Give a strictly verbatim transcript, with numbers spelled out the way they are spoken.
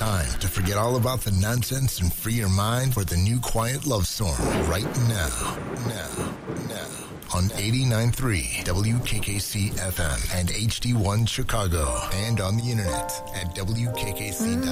time to forget all about the nonsense and free your mind for the new quiet love song right now. Now. Now. On eighty-nine point three W K K C F M and H D one Chicago, and on the internet at W K K C dot